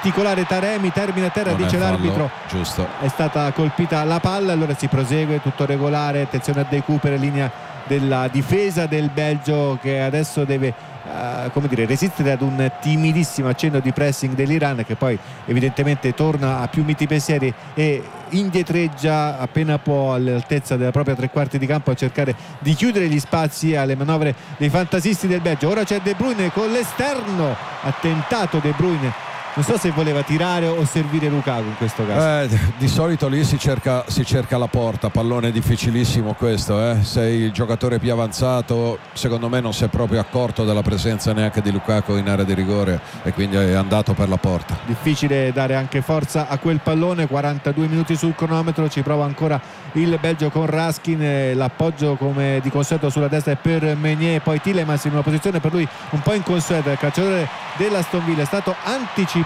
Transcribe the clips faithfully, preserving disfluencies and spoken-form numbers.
particolare Taremi, termina a terra, non dice fallo, l'arbitro, giusto, è stata colpita la palla, allora si prosegue, tutto regolare, attenzione a De Cooper, linea della difesa del Belgio che adesso deve Uh, come dire, resistere ad un timidissimo accenno di pressing dell'Iran, che poi evidentemente torna a più miti pensieri e indietreggia appena può all'altezza della propria tre quarti di campo a cercare di chiudere gli spazi alle manovre dei fantasisti del Belgio. Ora c'è De Bruyne con l'esterno, ha tentato De Bruyne, non so se voleva tirare o servire Lukaku in questo caso. Eh, di solito lì si cerca, si cerca la porta, pallone difficilissimo questo, eh. Sei il giocatore più avanzato, secondo me non si è proprio accorto della presenza neanche di Lukaku in area di rigore e quindi è andato per la porta. Difficile dare anche forza a quel pallone, quarantadue minuti sul cronometro, ci prova ancora il Belgio con Raskin, l'appoggio come di consueto sulla destra è per Meunier, poi Tielemans in una posizione per lui un po' inconsueta, il calciatore dell'Aston Villa è stato anticipato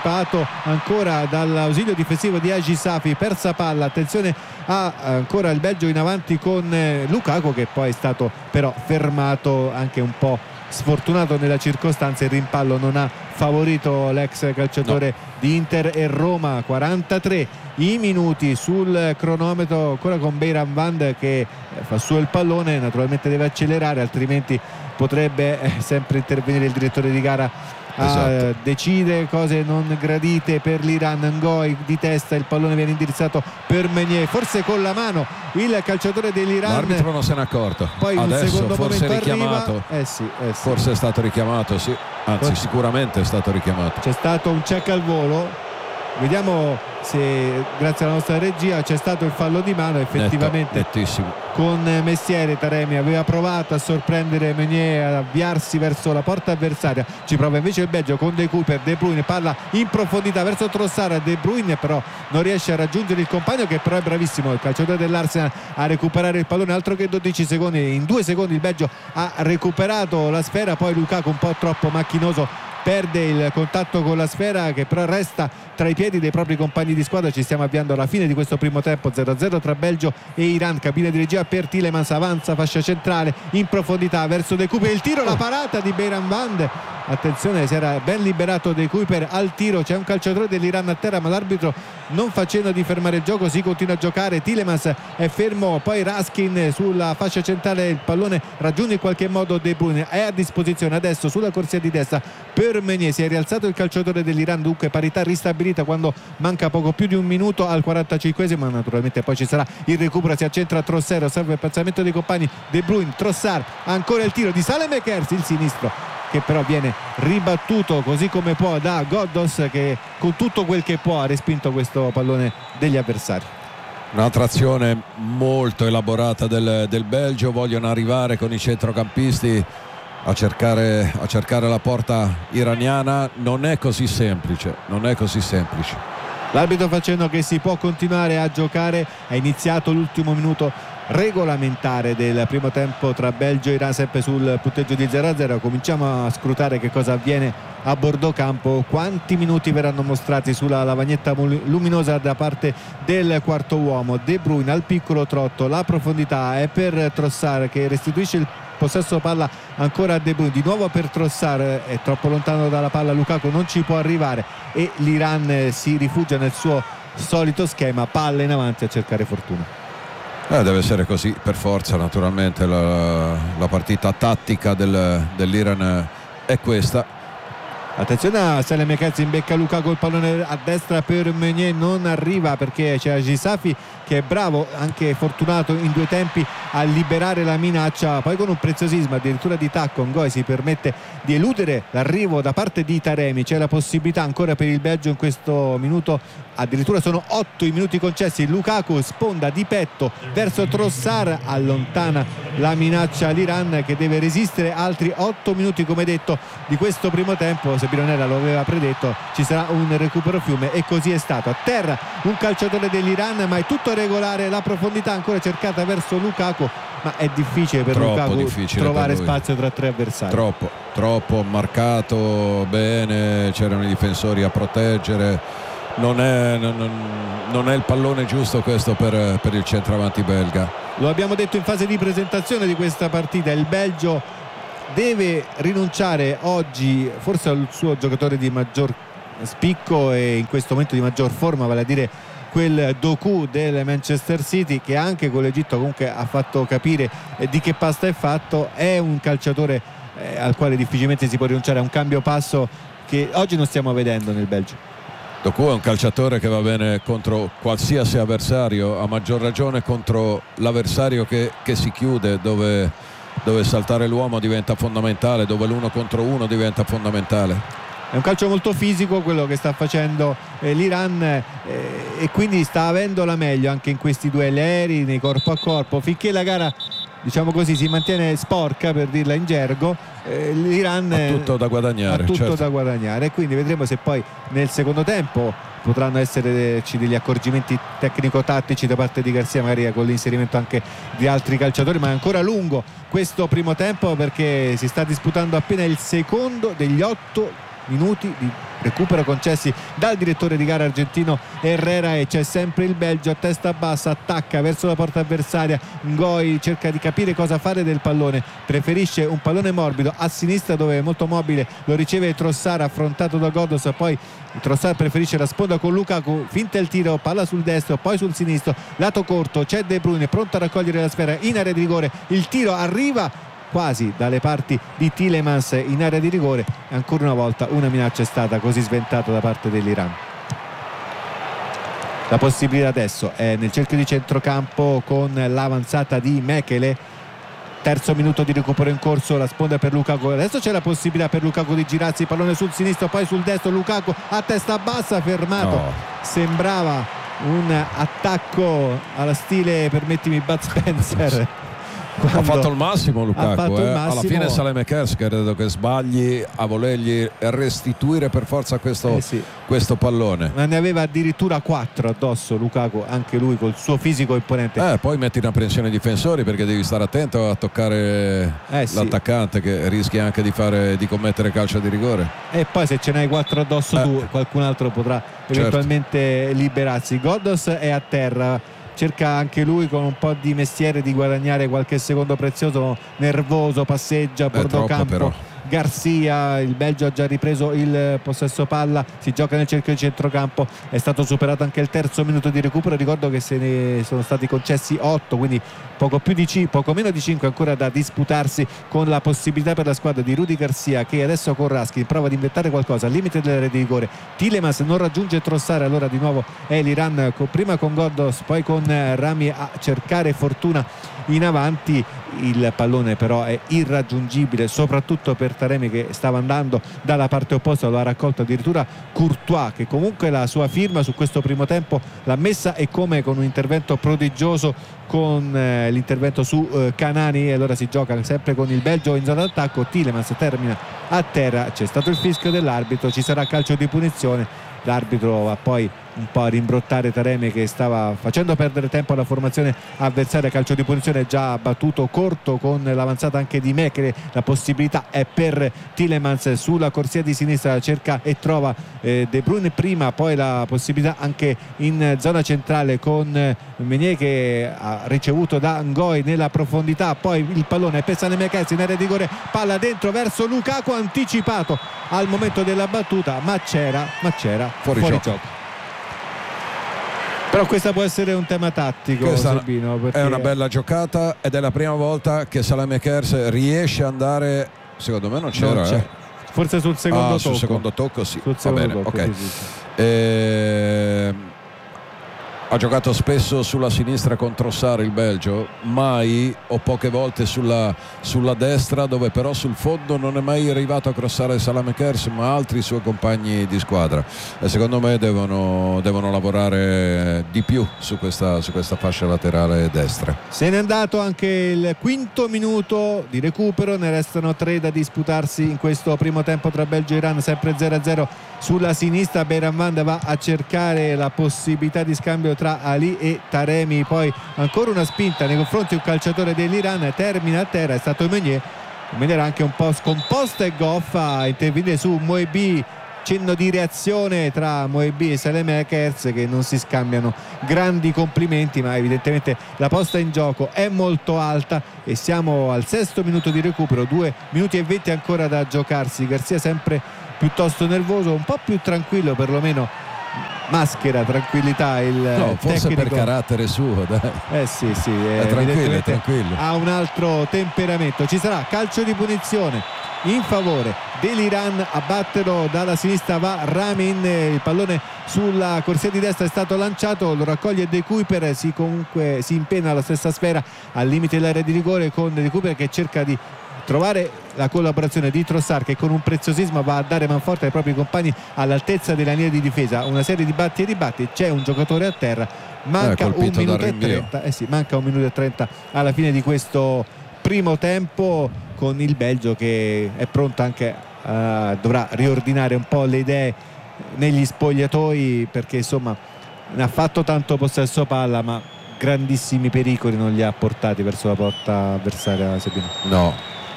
ancora dall'ausilio difensivo di Agi Safi, persa palla, attenzione a ancora il Belgio in avanti con Lukaku che poi è stato però fermato, anche un po' sfortunato nella circostanza, il rimpallo non ha favorito l'ex calciatore no. di Inter e Roma. Quarantatré i minuti sul cronometro, ancora con Beiran Vand che fa su il pallone, naturalmente deve accelerare altrimenti potrebbe sempre intervenire il direttore di gara a esatto. decide cose non gradite per l'Iran. Ngoi di testa, il pallone viene indirizzato per Meunier, forse con la mano il calciatore dell'Iran, l'arbitro non se n'è accorto, poi adesso un secondo forse momento richiamato arriva. Eh sì, eh sì. forse è stato richiamato, sì, anzi forse. sicuramente è stato richiamato, c'è stato un check al volo, vediamo se grazie alla nostra regia c'è stato il fallo di mano effettivamente. Netto, nettissimo. Con Messiere Taremi aveva provato a sorprendere Meunier, ad avviarsi verso la porta avversaria, ci prova invece il Belgio con De Cooper, De Bruyne palla in profondità verso Trossard, De Bruyne però non riesce a raggiungere il compagno che però è bravissimo, il calciatore dell'Arsenal a recuperare il pallone, altro che dodici secondi, in due secondi il Belgio ha recuperato la sfera, poi Lukaku un po' troppo macchinoso perde il contatto con la sfera che però resta tra i piedi dei propri compagni di squadra. Ci stiamo avviando alla fine di questo primo tempo, zero a zero tra Belgio e Iran. Cabina di regia per Tielemans, avanza fascia centrale in profondità verso De Cooper, il tiro, la parata di Beiran Vand, attenzione, si era ben liberato De Cooper al tiro, c'è un calciatore dell'Iran a terra ma l'arbitro non facendo di fermare il gioco si continua a giocare, Tielemans è fermo, poi Raskin sulla fascia centrale, il pallone raggiunge in qualche modo De Bruyne, è a disposizione adesso sulla corsia di destra per Meunier, si è rialzato il calciatore dell'Iran, dunque parità ristabilita quando manca poco più di un minuto al quarantacinquesimo, ma naturalmente poi ci sarà il recupero, si accentra Trossard, osserva il piazzamento dei compagni, De Bruyne, Trossard, ancora il tiro di Saelemaekers, il sinistro che però viene ribattuto così come può da Ghoddos che con tutto quel che può ha respinto questo pallone degli avversari. Un'altra azione molto elaborata del, del Belgio, vogliono arrivare con i centrocampisti a cercare, a cercare la porta iraniana, non è così semplice, non è così semplice. L'arbitro facendo che si può continuare a giocare, ha iniziato l'ultimo minuto regolamentare del primo tempo tra Belgio e Iran, sempre sul punteggio di zero a zero. Cominciamo a scrutare che cosa avviene a bordo campo, quanti minuti verranno mostrati sulla lavagnetta luminosa da parte del quarto uomo. De Bruyne al piccolo trotto, la profondità è per Trossard che restituisce il possesso palla ancora a De Bruyne, di nuovo per Trossard, è troppo lontano dalla palla Lukaku, non ci può arrivare e l'Iran si rifugia nel suo solito schema, palla in avanti a cercare fortuna. Eh, deve essere così per forza, naturalmente la, la partita tattica del, dell'Iran è questa. Attenzione a Saelemaekers, in becca Lukaku, il pallone a destra per Meunier, non arriva perché c'è Agi Safi che è bravo, anche fortunato in due tempi a liberare la minaccia, poi con un preziosismo addirittura di tacco Ngoi si permette di eludere l'arrivo da parte di Taremi. C'è la possibilità ancora per il Belgio in questo minuto, addirittura sono otto i minuti concessi. Lukaku sponda di petto verso Trossard, allontana la minaccia all'Iran che deve resistere altri otto minuti come detto di questo primo tempo. Se Bironella lo aveva predetto ci sarà un recupero fiume e così è stato. A terra un calciatore dell'Iran ma è tutto regolare, la profondità ancora cercata verso Lukaku ma è difficile per troppo Lukaku difficile trovare per spazio tra tre avversari. Troppo, troppo marcato bene, c'erano i difensori a proteggere, non è, non, non è il pallone giusto questo per, per il centravanti belga. Lo abbiamo detto in fase di presentazione di questa partita, il Belgio deve rinunciare oggi forse al suo giocatore di maggior spicco e in questo momento di maggior forma, vale a dire quel Doku del Manchester City, che anche con l'Egitto comunque ha fatto capire di che pasta è fatto. È un calciatore eh, al quale difficilmente si può rinunciare, a un cambio passo che oggi non stiamo vedendo nel Belgio. Doku è un calciatore che va bene contro qualsiasi avversario, a maggior ragione contro l'avversario che, che si chiude, dove, dove saltare l'uomo diventa fondamentale, dove l'uno contro uno diventa fondamentale. È un calcio molto fisico quello che sta facendo eh, l'Iran eh, e quindi sta avendo la meglio anche in questi duelli aerei, nei corpo a corpo. Finché la gara, diciamo così, si mantiene sporca, per dirla in gergo, eh, l'Iran ha tutto da guadagnare, ha tutto certo. da guadagnare, e quindi vedremo se poi nel secondo tempo potranno esserci degli accorgimenti tecnico-tattici da parte di Garcia, magari con l'inserimento anche di altri calciatori. Ma è ancora lungo questo primo tempo, perché si sta disputando appena il secondo degli otto minuti di recupero concessi dal direttore di gara argentino Herrera, e c'è sempre il Belgio a testa bassa, attacca verso la porta avversaria. Ngoi cerca di capire cosa fare del pallone, preferisce un pallone morbido a sinistra, dove è molto mobile, lo riceve Trossard affrontato da Ghoddos, poi Trossard preferisce la sponda con Lukaku, finta il tiro, palla sul destro, poi sul sinistro, lato corto, c'è De Bruyne pronto a raccogliere la sfera in area di rigore, il tiro arriva quasi dalle parti di Tielemans in area di rigore. Ancora una volta una minaccia è stata così sventata da parte dell'Iran. La possibilità adesso è nel cerchio di centrocampo con l'avanzata di Mekele. Terzo minuto di recupero in corso, la sponda per Lukaku. Adesso c'è la possibilità per Lukaku di girarsi, pallone sul sinistro, poi sul destro, Lukaku a testa bassa, fermato. No. Sembrava un attacco alla stile, permettimi, Bud Spencer. Ha fatto il massimo Lukaku, il eh. massimo. Alla fine Saelemaekers credo che sbagli a volergli restituire per forza questo, eh sì. questo pallone, ma ne aveva addirittura quattro addosso Lukaku, anche lui col suo fisico imponente. eh, poi metti in apprensione i difensori, perché devi stare attento a toccare eh sì. l'attaccante, che rischia anche di, fare, di commettere calcio di rigore, e poi se ce n'hai quattro addosso eh. tu, qualcun altro potrà eventualmente certo. liberarsi. Ghoddos è a terra, cerca anche lui con un po' di mestiere di guadagnare qualche secondo prezioso, nervoso, passeggia, bordo campo. Garcia, il Belgio ha già ripreso il possesso palla, si gioca nel cerchio di centrocampo, è stato superato anche il terzo minuto di recupero. Ricordo che se ne sono stati concessi otto, quindi poco più di c- poco meno di cinque ancora da disputarsi, con la possibilità per la squadra di Rudy Garcia, che adesso con Raskin prova ad inventare qualcosa al limite dell'area di rigore. Tielemans non raggiunge Trossard, allora di nuovo è l'Iran con, prima con Ghoddos, poi con Rami a cercare fortuna in avanti. Il pallone però è irraggiungibile, soprattutto per Taremi, che stava andando dalla parte opposta. Lo ha raccolto addirittura Courtois, che comunque la sua firma su questo primo tempo l'ha messa, e come con un intervento prodigioso con eh, l'intervento su eh, Canani. E allora si gioca sempre con il Belgio in zona d'attacco. Tielemans termina a terra, c'è stato il fischio dell'arbitro, ci sarà calcio di punizione. L'arbitro va poi un po' a rimbrottare Taremi, che stava facendo perdere tempo alla formazione avversaria. Calcio di punizione già battuto corto con l'avanzata anche di Mekele. La possibilità è per Tielemans sulla corsia di sinistra, cerca e trova eh, De Bruyne prima, poi la possibilità anche in zona centrale con Meunier, che ha ricevuto da Ngoi nella profondità, poi il pallone è per Saelemaekers in area di rigore, palla dentro verso Lukaku, anticipato al momento della battuta, ma c'era, ma c'era fuori, fuori gioco. gioco. Però questa può essere un tema tattico, Sabino, perché è una bella giocata ed è la prima volta che Saelemaekers riesce ad andare, secondo me non c'era, non c'è. Eh. Forse sul secondo ah, tocco sul secondo tocco sì, sul va bene, tocco, okay. sì, sì, sì. E... ha giocato spesso sulla sinistra con Trossard il Belgio, mai o poche volte sulla, sulla destra, dove però sul fondo non è mai arrivato a crossare Saelemaekers, ma altri suoi compagni di squadra, e secondo me devono, devono lavorare di più su questa, su questa fascia laterale destra. Se n'è andato anche il quinto minuto di recupero, ne restano tre da disputarsi in questo primo tempo tra Belgio e Iran, sempre zero a zero sulla sinistra. Beiranvand va a cercare la possibilità di scambio tra Ali e Taremi, poi ancora una spinta nei confronti di un calciatore dell'Iran, termina a terra, è stato Meunier. Meunier era anche un po' scomposta e goffa a intervenire su Moebi, cenno di reazione tra Moebi e Saelemaekers, che non si scambiano grandi complimenti, ma evidentemente la posta in gioco è molto alta e siamo al sesto minuto di recupero, due minuti e venti ancora da giocarsi. Garcia sempre piuttosto nervoso, un po' più tranquillo, perlomeno maschera tranquillità il no, forse tecnico. Per carattere suo, dai. Eh sì sì, è tranquillo, è tranquillo. Ha un altro temperamento. Ci sarà calcio di punizione in favore dell'Iran. A batterlo dalla sinistra va Ramin, il pallone sulla corsia di destra è stato lanciato, lo raccoglie De Cuyper, si comunque si impenna alla stessa sfera al limite dell'area di rigore con De Cuyper che cerca di trovare la collaborazione di Trossard, che con un preziosismo va a dare manforte ai propri compagni all'altezza della linea di difesa. Una serie di batti e ribatti, c'è un giocatore a terra, manca eh, un minuto e trenta eh sì, manca un minuto e trenta alla fine di questo primo tempo, con il Belgio che è pronto anche a, dovrà riordinare un po' le idee negli spogliatoi, perché insomma ne ha fatto tanto possesso palla ma grandissimi pericoli non li ha portati verso la porta avversaria. Sabino. No,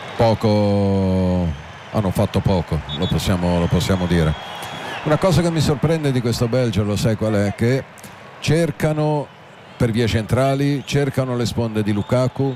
poco, hanno fatto poco, lo possiamo, lo possiamo dire. Una cosa che mi sorprende di questo Belgio, lo sai qual è? Che cercano per vie centrali, cercano le sponde di Lukaku,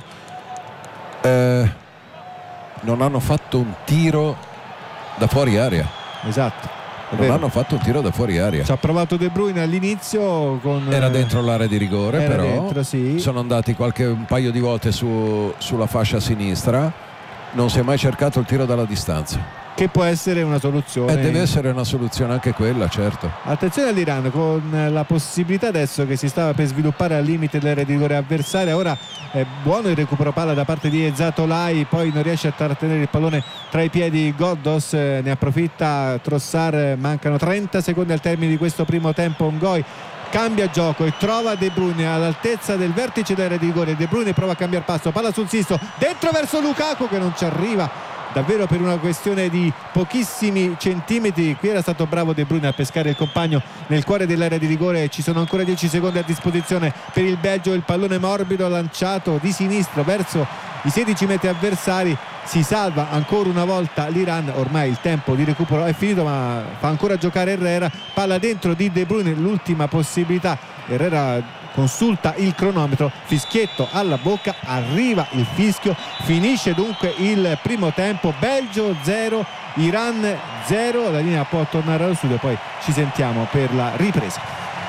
eh, non hanno fatto un tiro da fuori area. Esatto, non hanno fatto un tiro da fuori area. Ci ha provato De Bruyne all'inizio con... era dentro l'area di rigore, era però dentro, sì. Sono andati qualche, un paio di volte su, sulla fascia sinistra, non si è mai cercato il tiro dalla distanza, che può essere una soluzione. E deve essere una soluzione anche quella, certo. Attenzione all'Iran con la possibilità adesso che si stava per sviluppare al limite dell'area di rigore avversaria. Ora è buono il recupero palla da parte di Ezatolai, poi non riesce a trattenere il pallone tra i piedi Ghoddos, ne approfitta Trossard, mancano trenta secondi al termine di questo primo tempo. Ngoi cambia gioco e trova De Bruyne all'altezza del vertice dell'area di rigore. De Bruyne prova a cambiare passo, palla sul sinistro, dentro verso Lukaku che non ci arriva davvero per una questione di pochissimi centimetri. Qui era stato bravo De Bruyne a pescare il compagno nel cuore dell'area di rigore. Ci sono ancora dieci secondi a disposizione per il Belgio, il pallone morbido lanciato di sinistro verso i sedici metri avversari. Si salva ancora una volta l'Iran, ormai il tempo di recupero è finito ma fa ancora giocare Herrera, palla dentro di De Bruyne, l'ultima possibilità. Herrera consulta il cronometro, fischietto alla bocca, arriva il fischio, finisce dunque il primo tempo. Belgio zero, Iran zero. La linea può tornare allo studio, poi ci sentiamo per la ripresa.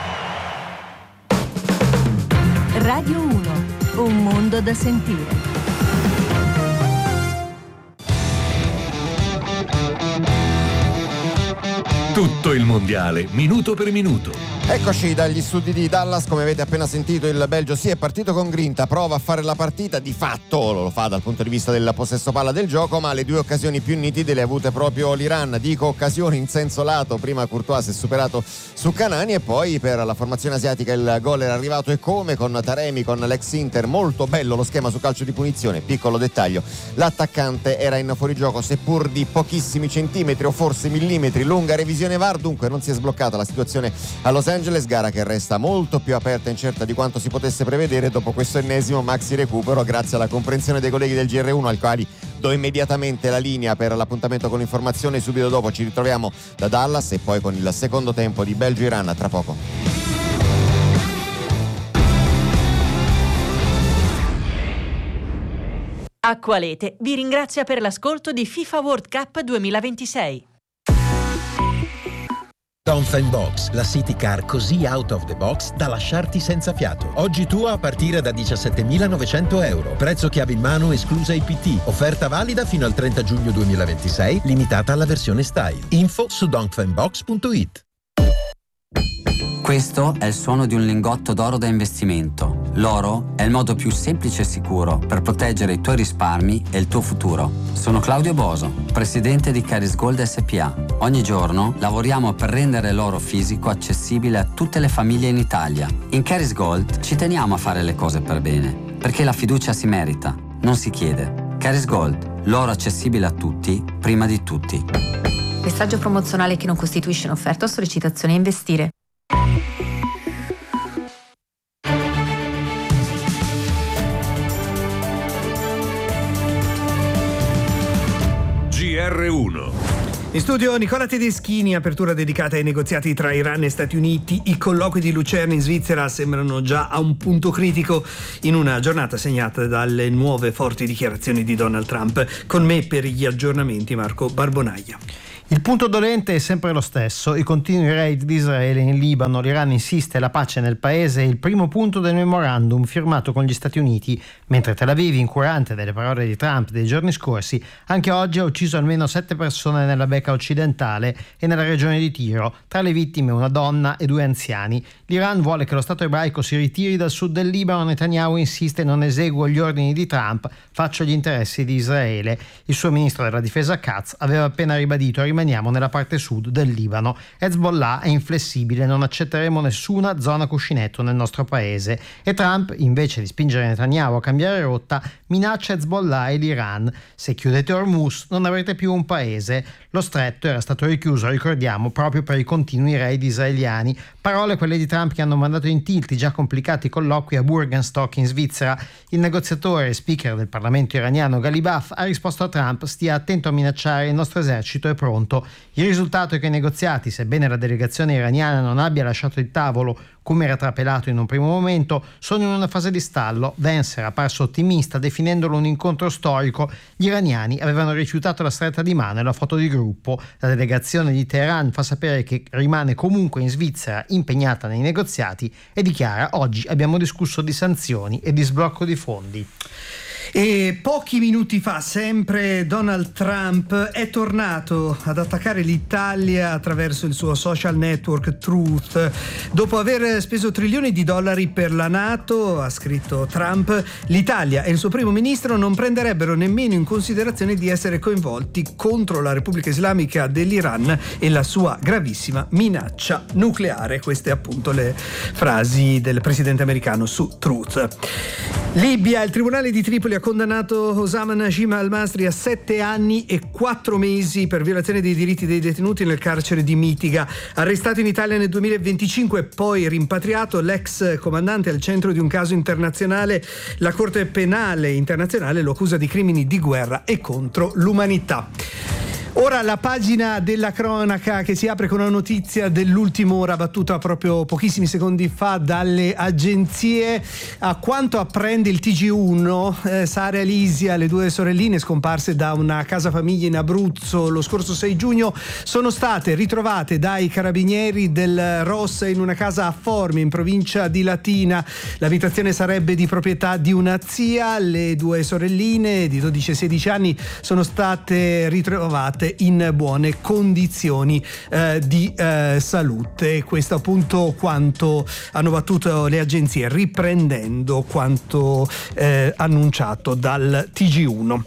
Radio uno, un mondo da sentire. Tutto il mondiale, minuto per minuto. Eccoci dagli studi di Dallas. Come avete appena sentito, il Belgio si è partito con grinta, prova a fare la partita, di fatto lo fa dal punto di vista del possesso palla del gioco, ma le due occasioni più nitide le ha avute proprio l'Iran. Dico occasioni in senso lato, prima Courtois si è superato su Canani e poi per la formazione asiatica il gol era arrivato e come, con Taremi, con l'ex Inter. Molto bello lo schema su calcio di punizione, piccolo dettaglio, l'attaccante era in fuorigioco seppur di pochissimi centimetri o forse millimetri. Lunga revisione V A R, dunque non si è sbloccata la situazione a Los Angeles, gara che resta molto più aperta e incerta di quanto si potesse prevedere dopo questo ennesimo maxi recupero, grazie alla comprensione dei colleghi del G R uno, al quali do immediatamente la linea per l'appuntamento con informazioni. Subito dopo ci ritroviamo da Dallas e poi con il secondo tempo di Belgio-Iran tra poco. Acqualete vi ringrazia per l'ascolto di FIFA World Cup duemilaventisei. Dongfeng Box, la city car così out of the box da lasciarti senza fiato. Oggi tua a partire da diciassettemilanovecento euro. Prezzo chiave in mano esclusa I P T. Offerta valida fino al trenta giugno duemilaventisei, limitata alla versione style. Info su dongfengbox punto it. Questo è il suono di un lingotto d'oro da investimento. L'oro è il modo più semplice e sicuro per proteggere i tuoi risparmi e il tuo futuro. Sono Claudio Boso, presidente di Caris Gold S P A. Ogni giorno lavoriamo per rendere l'oro fisico accessibile a tutte le famiglie in Italia. In Caris Gold ci teniamo a fare le cose per bene, perché la fiducia si merita, non si chiede. Caris Gold, l'oro accessibile a tutti, prima di tutti. Messaggio promozionale che non costituisce un'offerta o sollecitazione a investire. G R uno. In studio Nicola Tedeschini, apertura dedicata ai negoziati tra Iran e Stati Uniti. I colloqui di Lucerna in Svizzera sembrano già a un punto critico in una giornata segnata dalle nuove forti dichiarazioni di Donald Trump. Con me per gli aggiornamenti Marco Barbonaia. Il punto dolente è sempre lo stesso, i continui raid di Israele in Libano. L'Iran insiste, la pace nel paese è il primo punto del memorandum firmato con gli Stati Uniti, mentre Tel Aviv, incurante delle parole di Trump dei giorni scorsi, anche oggi ha ucciso almeno sette persone nella Bekaa occidentale e nella regione di Tiro, tra le vittime una donna e due anziani. L'Iran vuole che lo Stato ebraico si ritiri dal sud del Libano, Netanyahu insiste: non eseguo gli ordini di Trump, faccio gli interessi di Israele. Il suo ministro della difesa Katz aveva appena ribadito: rimaniamo nella parte sud del Libano. Hezbollah è inflessibile, non accetteremo nessuna zona cuscinetto nel nostro paese. E Trump, invece di spingere Netanyahu a cambiare rotta, minaccia Hezbollah e l'Iran: se chiudete Hormuz non avrete più un paese. Lo stretto era stato richiuso, ricordiamo, proprio per i continui raid israeliani. Parole quelle di Trump che hanno mandato in tilt i già complicati colloqui a Burgenstock in Svizzera. Il negoziatore e speaker del Parlamento iraniano Ghalibaf ha risposto a Trump: stia attento a minacciare, il nostro esercito è pronto. Il risultato è che i negoziati, sebbene la delegazione iraniana non abbia lasciato il tavolo come era trapelato in un primo momento, sono in una fase di stallo. Vance era apparso ottimista definendolo un incontro storico. Gli iraniani avevano rifiutato la stretta di mano e la foto di gruppo. La delegazione di Teheran fa sapere che rimane comunque in Svizzera impegnata nei negoziati e dichiara: oggi abbiamo discusso di sanzioni e di sblocco di fondi. E pochi minuti fa sempre Donald Trump è tornato ad attaccare l'Italia attraverso il suo social network Truth. Dopo aver speso trilioni di dollari per la NATO, ha scritto Trump, l'Italia e il suo primo ministro non prenderebbero nemmeno in considerazione di essere coinvolti contro la Repubblica Islamica dell'Iran e la sua gravissima minaccia nucleare. Queste appunto le frasi del presidente americano su Truth. Libia, il tribunale di Tripoli ha condannato Osama Najim al-Masri a sette anni e quattro mesi per violazione dei diritti dei detenuti nel carcere di Mitiga. Arrestato in Italia nel duemilaventicinque e poi rimpatriato, l'ex comandante al centro di un caso internazionale, la Corte Penale Internazionale lo accusa di crimini di guerra e contro l'umanità. Ora la pagina della cronaca che si apre con una notizia dell'ultima ora battuta proprio pochissimi secondi fa dalle agenzie. A quanto apprende il T G uno, eh, Sara e Alisia, le due sorelline scomparse da una casa famiglia in Abruzzo lo scorso sei giugno, sono state ritrovate dai carabinieri del R O S in una casa a Formia in provincia di Latina. L'abitazione sarebbe di proprietà di una zia. Le due sorelline di dodici e sedici anni sono state ritrovate in buone condizioni eh, di eh, salute. Questo appunto quanto hanno battuto le agenzie, riprendendo quanto eh, annunciato dal T G uno.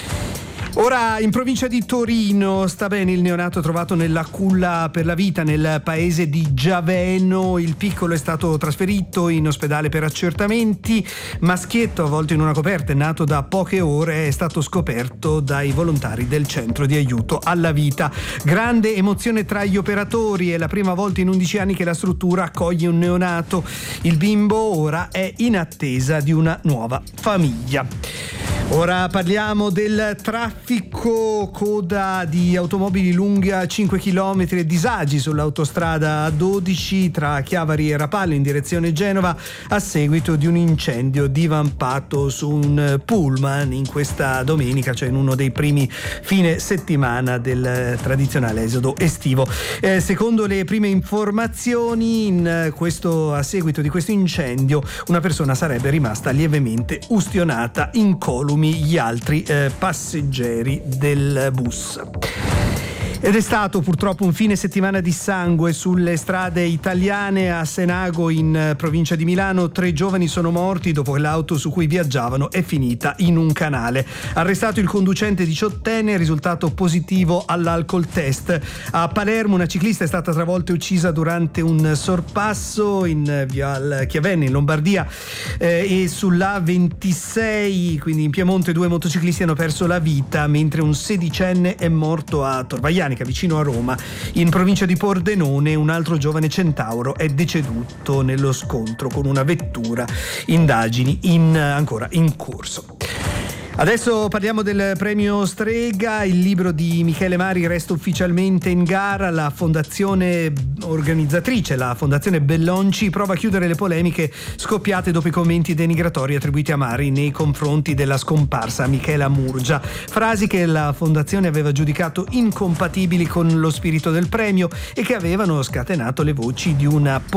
Ora in provincia di Torino sta bene il neonato trovato nella culla per la vita nel paese di Giaveno. Il piccolo è stato trasferito in ospedale per accertamenti. Maschietto avvolto in una coperta, è nato da poche ore, è stato scoperto dai volontari del centro di aiuto alla vita. Grande emozione tra gli operatori, è la prima volta in undici anni che la struttura accoglie un neonato. Il bimbo ora è in attesa di una nuova famiglia. Ora parliamo del traffico, coda di automobili lunga cinque chilometri e disagi sull'autostrada A dodici tra Chiavari e Rapallo in direzione Genova a seguito di un incendio divampato su un pullman in questa domenica, cioè in uno dei primi fine settimana del tradizionale esodo estivo. Eh, secondo le prime informazioni, in questo, a seguito di questo incendio una persona sarebbe rimasta lievemente ustionata, incolumi gli altri eh, passeggeri del bus. Ed è stato purtroppo un fine settimana di sangue sulle strade italiane. A Senago, in provincia di Milano, tre giovani sono morti dopo che l'auto su cui viaggiavano è finita in un canale. Arrestato il conducente diciottenne, risultato positivo all'alcol test. A Palermo una ciclista è stata travolta e uccisa durante un sorpasso in via Chiavenna in Lombardia eh, e sull'A ventisei, quindi in Piemonte, due motociclisti hanno perso la vita mentre un sedicenne è morto a Torvaglianica, vicino a Roma. In provincia di Pordenone un altro giovane centauro è deceduto nello scontro con una vettura, indagini in, ancora in corso. Adesso parliamo del premio Strega. Il libro di Michele Mari resta ufficialmente in gara. La fondazione organizzatrice, la fondazione Bellonci, prova a chiudere le polemiche scoppiate dopo i commenti denigratori attribuiti a Mari nei confronti della scomparsa Michela Murgia. Frasi che la fondazione aveva giudicato incompatibili con lo spirito del premio e che avevano scatenato le voci di una